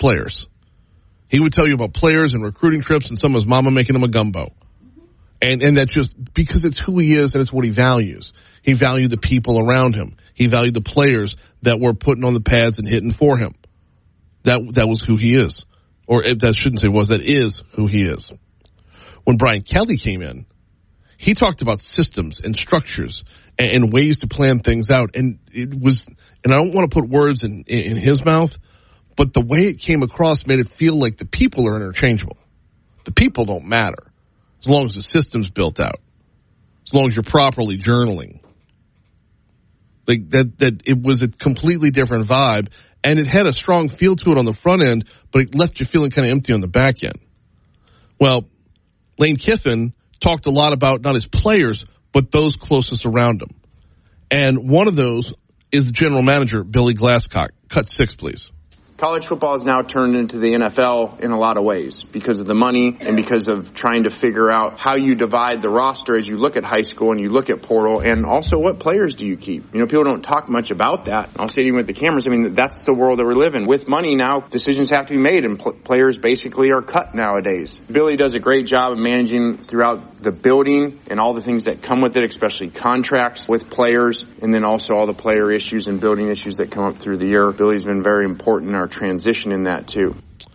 players. He would tell you about players and recruiting trips and some of his mama making him a gumbo. And that's just because it's who he is and it's what he values. He valued the people around him. He valued the players that were putting on the pads and hitting for him. That was who he is. Or that shouldn't say was, that is who he is. When Brian Kelly came in, he talked about systems and structures and ways to plan things out. And it was, and I don't want to put words in his mouth, but the way it came across made it feel like the people are interchangeable. The people don't matter as long as the system's built out, as long as you're properly journaling. Like that it was a completely different vibe, and it had a strong feel to it on the front end, but it left you feeling kind of empty on the back end. Well, Lane Kiffin talked a lot about not his players, but those closest around him. And one of those is the general manager, Billy Glasscock. Cut 6, please. College football has now turned into the NFL in a lot of ways because of the money and because of trying to figure out how you divide the roster as you look at high school and you look at portal, and also what players do you keep. You know, people don't talk much about that. I'll say it even with the cameras. I mean, that's the world that we're living. With money now, decisions have to be made, and players basically are cut nowadays. Billy does a great job of managing throughout the building and all the things that come with it, especially contracts with players, and then also all the player issues and building issues that come up through the year. Billy's been very important in our transition in that too.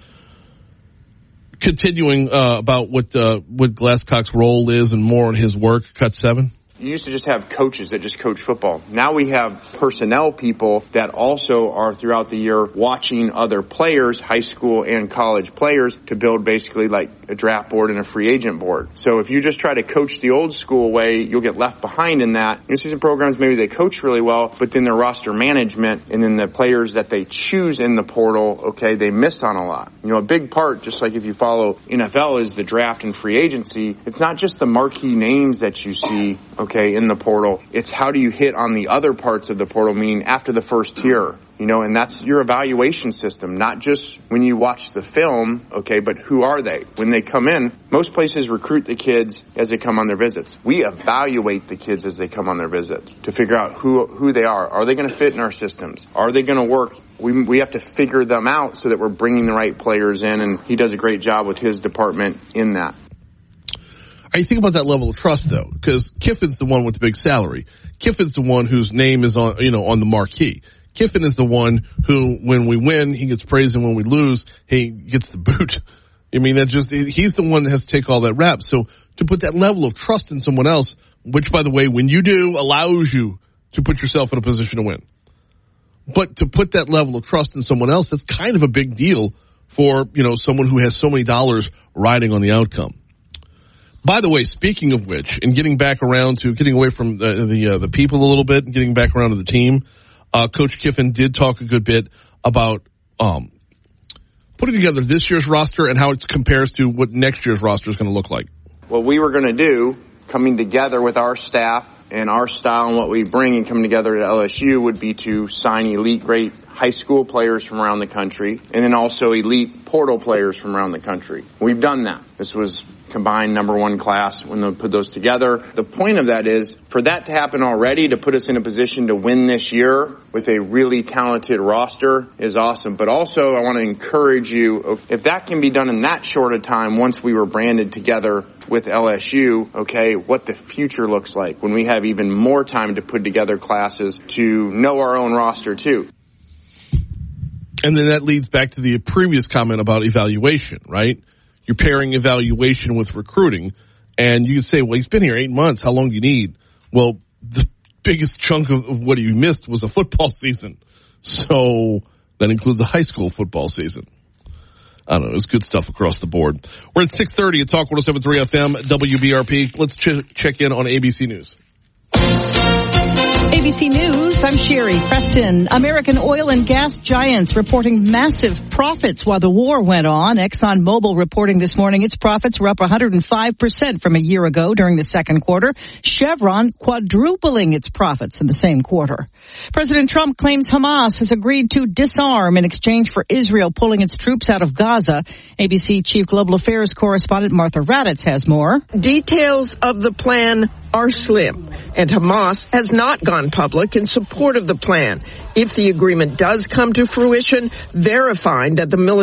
Continuing about what Glasscock's role is and more on his work, cut 7. You used to just have coaches that just coach football. Now we have personnel people that also are throughout the year watching other players, high school and college players, to build basically like a draft board and a free agent board. So if you just try to coach the old school way, you'll get left behind in that. You'll see some programs, maybe they coach really well, but then their roster management and then the players that they choose in the portal, okay, they miss on a lot. You know, a big part, just like if you follow NFL, is the draft and free agency. It's not just the marquee names that you see, okay, in the portal. It's how do you hit on the other parts of the portal, meaning after the first tier, you know, and that's your evaluation system, not just when you watch the film, okay, but who are they? When they come in, most places recruit the kids as they come on their visits. We evaluate the kids as they come on their visits to figure out who they are. Are they going to fit in our systems? Are they going to work? We have to figure them out so that we're bringing the right players in, and he does a great job with his department in that. I think about that level of trust, though, because Kiffin's the one with the big salary. Kiffin's the one whose name is on the marquee. Kiffin is the one who, when we win, he gets praised, and when we lose, he gets the boot. I mean, he's the one that has to take all that rap. So to put that level of trust in someone else, which, by the way, when you do, allows you to put yourself in a position to win. But to put that level of trust in someone else, that's kind of a big deal for, someone who has so many dollars riding on the outcome. By the way, speaking of which, and getting away from the people a little bit and getting back around to the team, Coach Kiffin did talk a good bit about putting together this year's roster and how it compares to what next year's roster is going to look like. What we were going to do, coming together with our staff and our style and what we bring and coming together at LSU, would be to sign elite, great high school players from around the country and then also elite portal players from around the country. We've done that. This was combined number 1 class when they put those together. The point of that is for that to happen already, to put us in a position to win this year with a really talented roster is awesome. But also I want to encourage you, if that can be done in that short a time once we were branded together with LSU, okay, what the future looks like when we have even more time to put together classes to know our own roster too. And then that leads back to the previous comment about evaluation, right? You're pairing evaluation with recruiting, and you can say, well, he's been here 8 months. How long do you need? Well, the biggest chunk of what he missed was a football season. So that includes a high school football season. I don't know. It was good stuff across the board. We're at 6:30 at Talk 107.3 FM, WBRP. Let's check in on ABC News. ABC News, I'm Sherry Preston. American oil and gas giants reporting massive profits while the war went on. ExxonMobil reporting this morning its profits were up 105% from a year ago during the second quarter. Chevron quadrupling its profits in the same quarter. President Trump claims Hamas has agreed to disarm in exchange for Israel pulling its troops out of Gaza. ABC Chief Global Affairs Correspondent Martha Raddatz has more. Details of the plan are slim, and Hamas has not gone public in support of the plan. If the agreement does come to fruition, verifying that the military